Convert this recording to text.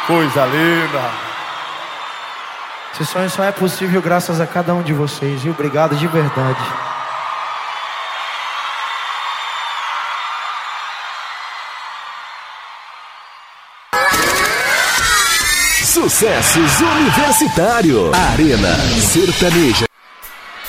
Coisa linda. Esse sonho só é possível graças a cada um de vocês, viu? Obrigado de verdade. Sucessos Universitário. Arena Sertaneja.